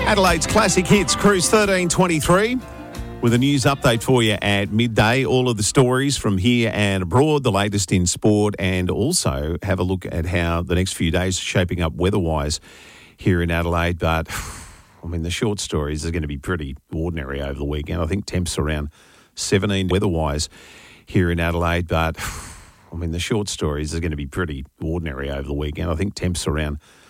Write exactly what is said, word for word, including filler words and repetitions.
Adelaide's Classic Hits, Cruise thirteen twenty-three, with a news update for you at midday. All of the stories from here and abroad, the latest in sport, and also have a look at how the next few days are shaping up weather-wise here in Adelaide. But, I mean, the short stories are going to be pretty ordinary over the weekend. I think temps around seventeen weather-wise here in Adelaide. But, I mean, the short stories are going to be pretty ordinary over the weekend. I think temps around